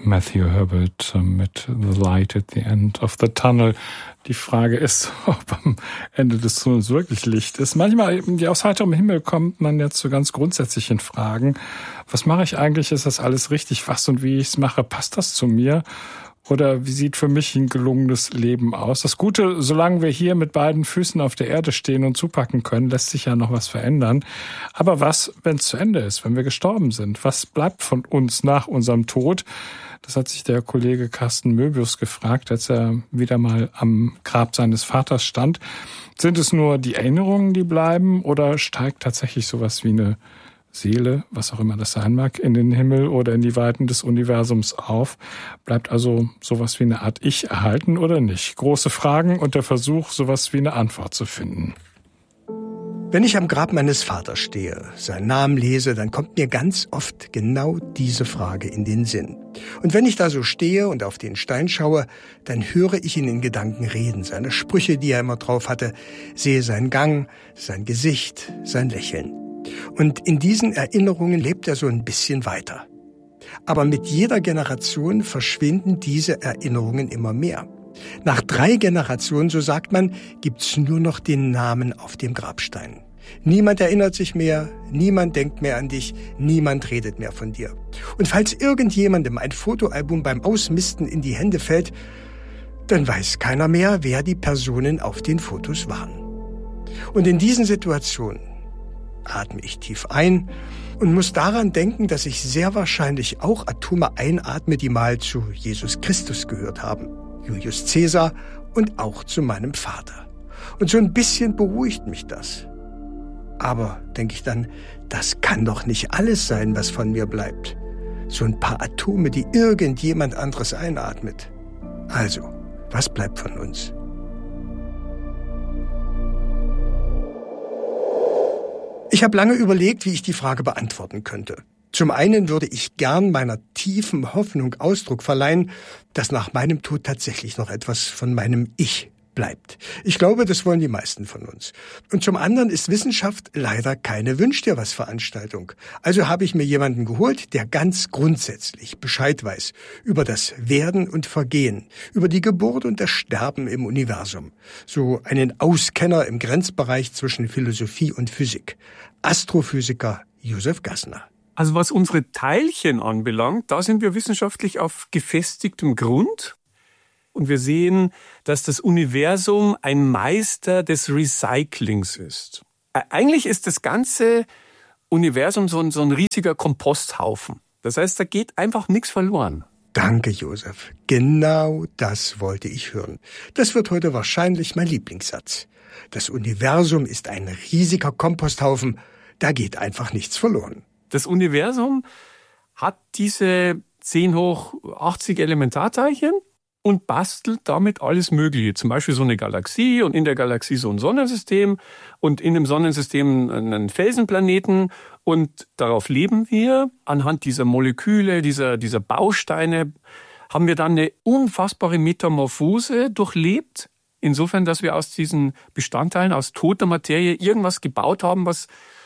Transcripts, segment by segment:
Matthew Herbert mit The Light at the End of the Tunnel. Die Frage ist, ob am Ende des Tunnels wirklich Licht ist. Manchmal, die aus heiterem Himmel kommt man jetzt zu ganz grundsätzlichen Fragen. Was mache ich eigentlich? Ist das alles richtig? Was und wie ich es mache? Passt das zu mir? Oder wie sieht für mich ein gelungenes Leben aus? Das Gute, solange wir hier mit beiden Füßen auf der Erde stehen und zupacken können, lässt sich ja noch was verändern. Aber was, wenn es zu Ende ist, wenn wir gestorben sind? Was bleibt von uns nach unserem Tod? Das hat sich der Kollege Carsten Möbius gefragt, als er wieder mal am Grab seines Vaters stand. Sind es nur die Erinnerungen, die bleiben, oder steigt tatsächlich sowas wie eine Seele, was auch immer das sein mag, in den Himmel oder in die Weiten des Universums auf? Bleibt also sowas wie eine Art Ich erhalten oder nicht? Große Fragen und der Versuch, sowas wie eine Antwort zu finden. Wenn ich am Grab meines Vaters stehe, seinen Namen lese, dann kommt mir ganz oft genau diese Frage in den Sinn. Und wenn ich da so stehe und auf den Stein schaue, dann höre ich ihn in Gedanken reden, seine Sprüche, die er immer drauf hatte, sehe seinen Gang, sein Gesicht, sein Lächeln. Und in diesen Erinnerungen lebt er so ein bisschen weiter. Aber mit jeder Generation verschwinden diese Erinnerungen immer mehr. Nach 3 Generationen, so sagt man, gibt's nur noch den Namen auf dem Grabstein. Niemand erinnert sich mehr, niemand denkt mehr an dich, niemand redet mehr von dir. Und falls irgendjemandem ein Fotoalbum beim Ausmisten in die Hände fällt, dann weiß keiner mehr, wer die Personen auf den Fotos waren. Und in diesen Situationen atme ich tief ein und muss daran denken, dass ich sehr wahrscheinlich auch Atome einatme, die mal zu Jesus Christus gehört haben, Julius Caesar und auch zu meinem Vater. Und so ein bisschen beruhigt mich das. Aber, denke ich dann, das kann doch nicht alles sein, was von mir bleibt. So ein paar Atome, die irgendjemand anderes einatmet. Also, was bleibt von uns? Ich habe lange überlegt, wie ich die Frage beantworten könnte. Zum einen würde ich gern meiner tiefen Hoffnung Ausdruck verleihen, dass nach meinem Tod tatsächlich noch etwas von meinem Ich bleibt. Ich glaube, das wollen die meisten von uns. Und zum anderen ist Wissenschaft leider keine Wünsch-dir-was-Veranstaltung. Also habe ich mir jemanden geholt, der ganz grundsätzlich Bescheid weiß über das Werden und Vergehen, über die Geburt und das Sterben im Universum. So einen Auskenner im Grenzbereich zwischen Philosophie und Physik. Astrophysiker Josef Gassner. Also was unsere Teilchen anbelangt, da sind wir wissenschaftlich auf gefestigtem Grund. Und wir sehen, dass das Universum ein Meister des Recyclings ist. Eigentlich ist das ganze Universum so ein riesiger Komposthaufen. Das heißt, da geht einfach nichts verloren. Danke, Josef. Genau das wollte ich hören. Das wird heute wahrscheinlich mein Lieblingssatz. Das Universum ist ein riesiger Komposthaufen. Da geht einfach nichts verloren. Das Universum hat diese 10 hoch 80 Elementarteilchen und bastelt damit alles Mögliche. Zum Beispiel so eine Galaxie und in der Galaxie so ein Sonnensystem und in dem Sonnensystem einen Felsenplaneten. Und darauf leben wir. Anhand dieser Moleküle, dieser Bausteine haben wir dann eine unfassbare Metamorphose durchlebt. Insofern, dass wir aus diesen Bestandteilen, aus toter Materie irgendwas gebaut haben, was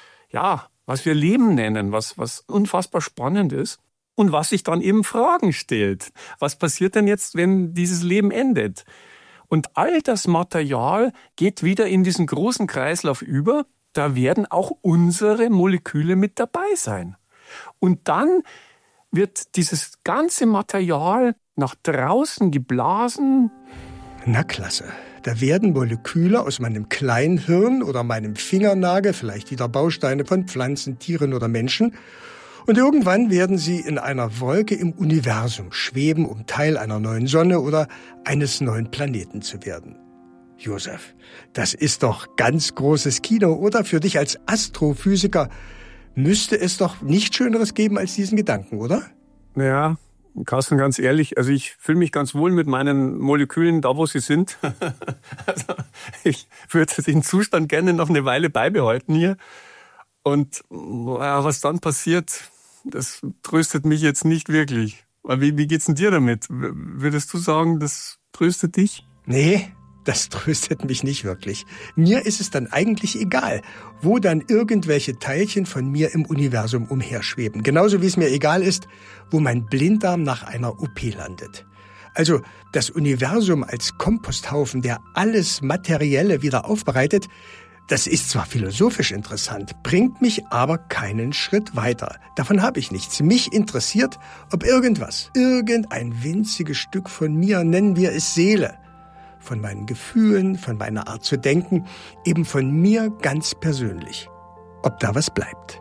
wir Leben nennen, was unfassbar spannend ist und was sich dann eben Fragen stellt. Was passiert denn jetzt, wenn dieses Leben endet? Und all das Material geht wieder in diesen großen Kreislauf über. Da werden auch unsere Moleküle mit dabei sein. Und dann wird dieses ganze Material nach draußen geblasen. Na klasse. Da werden Moleküle aus meinem Kleinhirn oder meinem Fingernagel, vielleicht wieder Bausteine von Pflanzen, Tieren oder Menschen. Und irgendwann werden sie in einer Wolke im Universum schweben, um Teil einer neuen Sonne oder eines neuen Planeten zu werden. Josef, das ist doch ganz großes Kino, oder? Für dich als Astrophysiker müsste es doch nichts Schöneres geben als diesen Gedanken, oder? Ja, Carsten, ganz ehrlich, also ich fühle mich ganz wohl mit meinen Molekülen da, wo sie sind. Also ich würde den Zustand gerne noch eine Weile beibehalten hier. Und was dann passiert, das tröstet mich jetzt nicht wirklich. Wie geht's denn dir damit? Würdest du sagen, das tröstet dich? Nee, Das tröstet mich nicht wirklich. Mir ist es dann eigentlich egal, wo dann irgendwelche Teilchen von mir im Universum umherschweben. Genauso wie es mir egal ist, wo mein Blinddarm nach einer OP landet. Also das Universum als Komposthaufen, der alles Materielle wieder aufbereitet, das ist zwar philosophisch interessant, bringt mich aber keinen Schritt weiter. Davon habe ich nichts. Mich interessiert, ob irgendein winziges Stück von mir, nennen wir es Seele, von meinen Gefühlen, von meiner Art zu denken, eben von mir ganz persönlich, ob da was bleibt.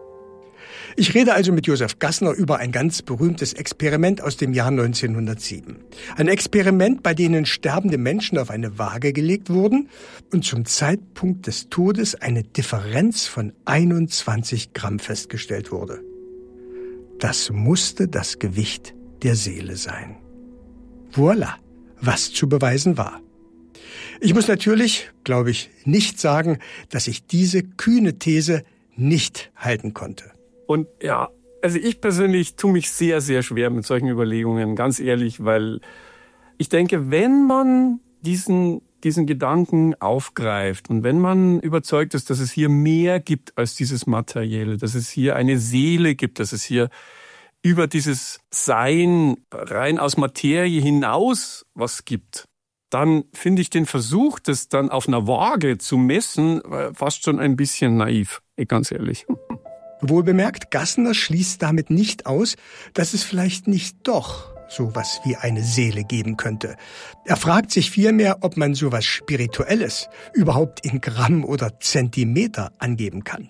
Ich rede also mit Josef Gassner über ein ganz berühmtes Experiment aus dem Jahr 1907. Ein Experiment, bei dem sterbende Menschen auf eine Waage gelegt wurden und zum Zeitpunkt des Todes eine Differenz von 21 Gramm festgestellt wurde. Das musste das Gewicht der Seele sein. Voilà, was zu beweisen war. Ich muss natürlich, glaube ich, nicht sagen, dass ich diese kühne These nicht halten konnte. Und ja, also ich persönlich tue mich sehr, sehr schwer mit solchen Überlegungen, ganz ehrlich, weil ich denke, wenn man diesen Gedanken aufgreift und wenn man überzeugt ist, dass es hier mehr gibt als dieses Materielle, dass es hier eine Seele gibt, dass es hier über dieses Sein rein aus Materie hinaus was gibt, dann finde ich den Versuch, das dann auf einer Waage zu messen, fast schon ein bisschen naiv, ganz ehrlich. Wohlbemerkt, Gassner schließt damit nicht aus, dass es vielleicht nicht doch sowas wie eine Seele geben könnte. Er fragt sich vielmehr, ob man sowas Spirituelles überhaupt in Gramm oder Zentimeter angeben kann.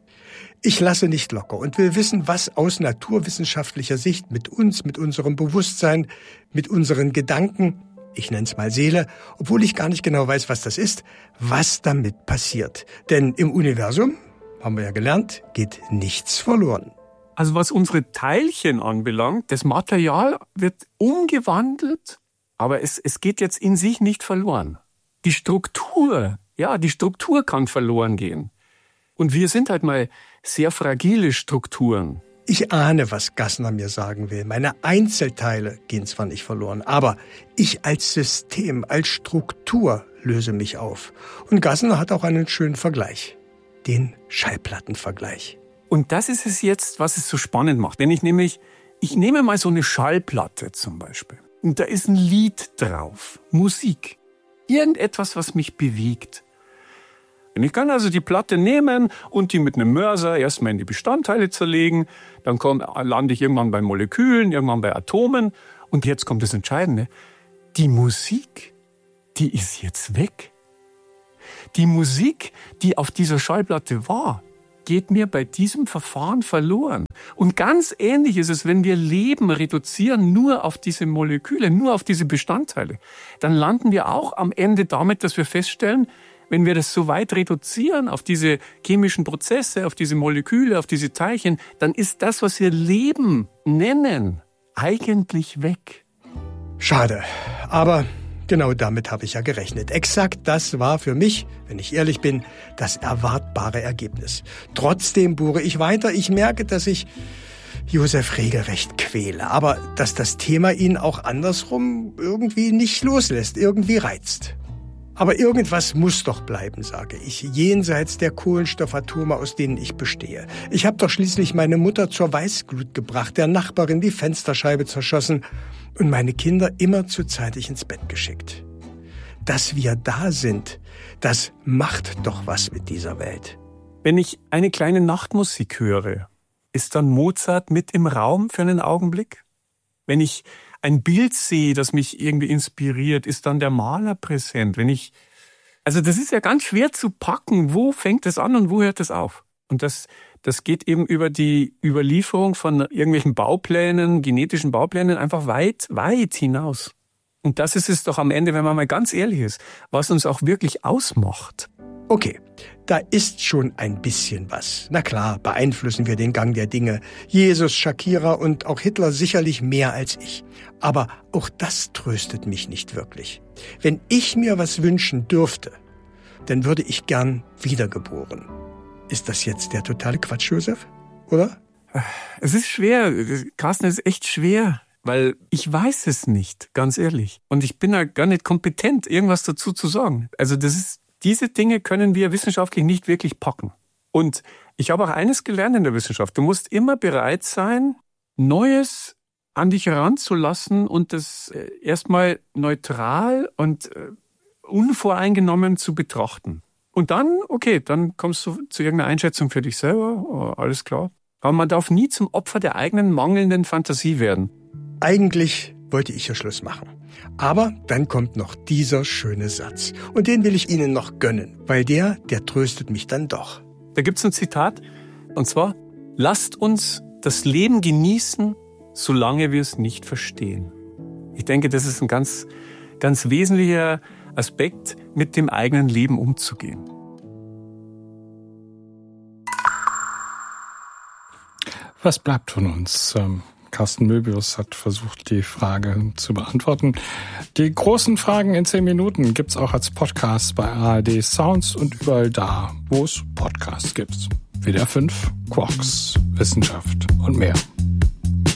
Ich lasse nicht locker und will wissen, was aus naturwissenschaftlicher Sicht mit uns, mit unserem Bewusstsein, mit unseren Gedanken, ich nenne es mal Seele, obwohl ich gar nicht genau weiß, was das ist, was damit passiert. Denn im Universum, haben wir ja gelernt, geht nichts verloren. Also was unsere Teilchen anbelangt, das Material wird umgewandelt, aber es geht jetzt in sich nicht verloren. Die Struktur kann verloren gehen. Und wir sind halt mal sehr fragile Strukturen. Ich ahne, was Gassner mir sagen will. Meine Einzelteile gehen zwar nicht verloren, aber ich als System, als Struktur löse mich auf. Und Gassner hat auch einen schönen Vergleich. Den Schallplattenvergleich. Und das ist es jetzt, was es so spannend macht. Wenn ich nehme mal so eine Schallplatte zum Beispiel. Und da ist ein Lied drauf. Musik. Irgendetwas, was mich bewegt. Und ich kann also die Platte nehmen und die mit einem Mörser erstmal in die Bestandteile zerlegen. Dann lande ich irgendwann bei Molekülen, irgendwann bei Atomen. Und jetzt kommt das Entscheidende. Die Musik, die ist jetzt weg. Die Musik, die auf dieser Schallplatte war, geht mir bei diesem Verfahren verloren. Und ganz ähnlich ist es, wenn wir Leben reduzieren nur auf diese Moleküle, nur auf diese Bestandteile. Dann landen wir auch am Ende damit, dass wir feststellen, wenn wir das so weit reduzieren auf diese chemischen Prozesse, auf diese Moleküle, auf diese Teilchen, dann ist das, was wir Leben nennen, eigentlich weg. Schade, aber genau damit habe ich ja gerechnet. Exakt das war für mich, wenn ich ehrlich bin, das erwartbare Ergebnis. Trotzdem bohre ich weiter. Ich merke, dass ich Josef regelrecht quäle, aber dass das Thema ihn auch andersrum irgendwie nicht loslässt, irgendwie reizt. Aber irgendwas muss doch bleiben, sage ich, jenseits der Kohlenstoffatome, aus denen ich bestehe. Ich habe doch schließlich meine Mutter zur Weißglut gebracht, der Nachbarin die Fensterscheibe zerschossen und meine Kinder immer zu zeitig ins Bett geschickt. Dass wir da sind, das macht doch was mit dieser Welt. Wenn ich eine kleine Nachtmusik höre, ist dann Mozart mit im Raum für einen Augenblick? Wenn ich ein Bild sehe, das mich irgendwie inspiriert, ist dann der Maler präsent. Also das ist ja ganz schwer zu packen. Wo fängt es an und wo hört es auf? Und das geht eben über die Überlieferung von irgendwelchen Bauplänen, genetischen Bauplänen, einfach weit, weit hinaus. Und das ist es doch am Ende, wenn man mal ganz ehrlich ist, was uns auch wirklich ausmacht. Okay, da ist schon ein bisschen was. Na klar, beeinflussen wir den Gang der Dinge. Jesus, Shakira und auch Hitler sicherlich mehr als ich. Aber auch das tröstet mich nicht wirklich. Wenn ich mir was wünschen dürfte, dann würde ich gern wiedergeboren. Ist das jetzt der totale Quatsch, Josef? Oder? Es ist schwer. Carsten, es ist echt schwer. weil ich weiß es nicht, ganz ehrlich. Und ich bin da gar nicht kompetent, irgendwas dazu zu sagen. Also diese Dinge können wir wissenschaftlich nicht wirklich packen. Und ich habe auch eines gelernt in der Wissenschaft. Du musst immer bereit sein, Neues an dich heranzulassen und das erstmal neutral und unvoreingenommen zu betrachten. Und dann, okay, dann kommst du zu irgendeiner Einschätzung für dich selber, oh, alles klar. Aber man darf nie zum Opfer der eigenen mangelnden Fantasie werden. Eigentlich wollte ich ja Schluss machen. Aber dann kommt noch dieser schöne Satz. Und den will ich Ihnen noch gönnen, weil der tröstet mich dann doch. Da gibt's ein Zitat, und zwar: Lasst uns das Leben genießen, solange wir es nicht verstehen. Ich denke, das ist ein ganz, ganz wesentlicher Aspekt, mit dem eigenen Leben umzugehen. Was bleibt von uns? Carsten Möbius hat versucht, die Frage zu beantworten. Die großen Fragen in 10 Minuten gibt's auch als Podcast bei ARD Sounds und überall da, wo es Podcasts gibt. WDR 5, Quarks, Wissenschaft und mehr.